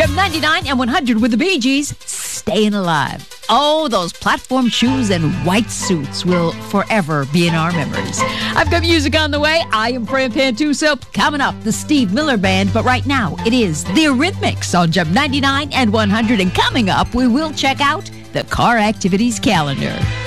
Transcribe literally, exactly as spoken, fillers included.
Gem ninety-nine and one hundred with the Bee Gees, Staying Alive. Oh, those platform shoes and white suits will forever be in our memories. I've got music on the way. I am Fran Pantuso. Coming up, the Steve Miller Band. But right now, it is the Eurythmics on Gem ninety-nine and one hundred. And coming up, we will check out the car activities calendar.